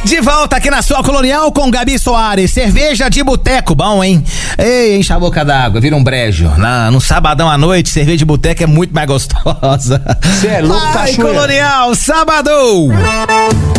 De volta aqui na sua Colonial com Gabi Soares. Cerveja de boteco, bom, hein? Ei, enche a boca d'água, vira um brejo. No sabadão à noite, cerveja de boteco é muito mais gostosa. Cê é louco, Ai, cachoeira. Colonial, sabadão!